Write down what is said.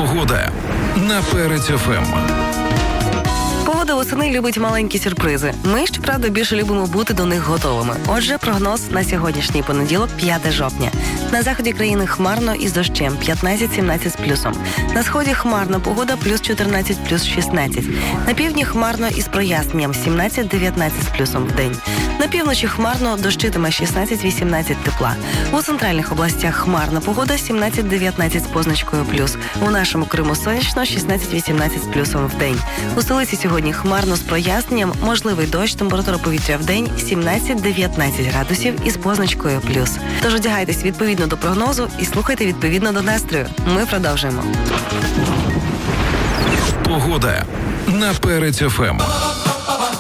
Погода на Перець ФМ. Погода восени любить маленькі сюрпризи. Ми, щоправда, більше любимо бути до них готовими. Отже, прогноз на сьогоднішній понеділок, 5 жовтня. На заході країни хмарно із дощем, 15-17 з плюсом. На сході хмарна погода, плюс 14, плюс 16. На півдні хмарно із проясненням, 17-19 з плюсом в день. На півночі хмарно, дощитиме 16-18 тепла. У центральних областях хмарна погода, 17-19 з позначкою плюс. У нашому Криму сонячно, 16-18 з плюсом в день. У столиці сьогодні хмарно з проясненням, можливий дощ, температура повітря в день 17-19 градусів із позначкою плюс. Тож одягайтесь відповідно до прогнозу і слухайте відповідно до настрою. Ми продовжуємо. Погода на Перець ФМ.